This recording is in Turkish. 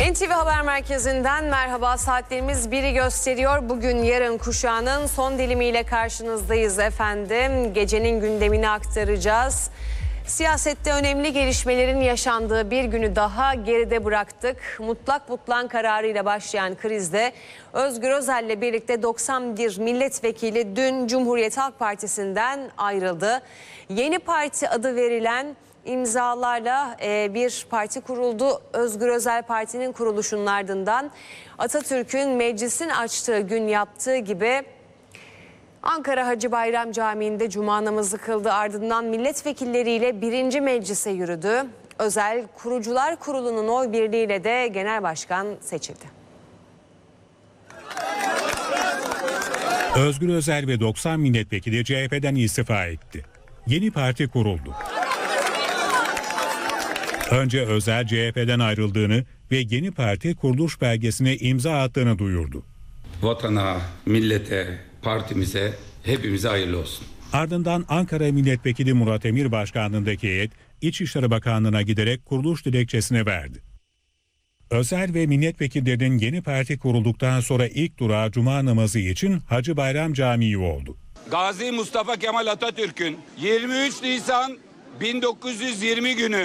NTV Haber Merkezi'nden merhaba, saatlerimiz 1'i gösteriyor. Bugün yarın kuşağının son dilimiyle karşınızdayız efendim. Gecenin gündemini aktaracağız. Siyasette önemli gelişmelerin yaşandığı bir günü daha geride bıraktık. Mutlak butlan kararıyla başlayan krizde Özgür Özel'le birlikte 91 milletvekili dün Cumhuriyet Halk Partisi'nden ayrıldı. Yeni parti adı verilen imzalarla bir parti kuruldu. Özgür Özel Parti'nin kuruluşunun ardından Atatürk'ün meclisin açtığı gün yaptığı gibi Ankara Hacı Bayram Camii'nde cuma namazı kıldı. Ardından milletvekilleriyle 1. meclise yürüdü. Özel Kurucular Kurulu'nun oy birliğiyle de genel başkan seçildi. Özgür Özel ve 90 milletvekili CHP'den istifa etti. Yeni parti kuruldu. Önce Özel CHP'den ayrıldığını ve yeni parti kuruluş belgesine imza attığını duyurdu. Vatana, millete, partimize, hepimize hayırlı olsun. Ardından Ankara Milletvekili Murat Emir başkanlığındaki heyet İçişleri Bakanlığı'na giderek kuruluş dilekçesini verdi. Özel ve milletvekillerinin yeni parti kurulduktan sonra ilk durağı cuma namazı için Hacı Bayram Camii oldu. Gazi Mustafa Kemal Atatürk'ün 23 Nisan 1920 günü